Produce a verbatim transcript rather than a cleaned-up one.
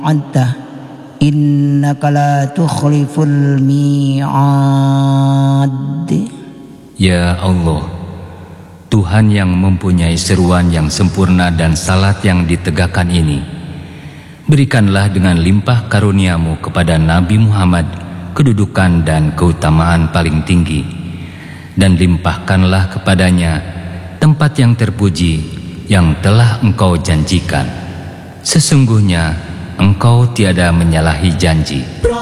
anta innaka la tukhliful mi'ad. Ya Allah, Tuhan yang mempunyai seruan yang sempurna dan salat yang ditegakkan ini, berikanlah dengan limpah karuniamu kepada Nabi Muhammad kedudukan dan keutamaan paling tinggi, dan limpahkanlah kepadanya tempat yang terpuji yang telah Engkau janjikan. Sesungguhnya Engkau tiada menyalahi janji.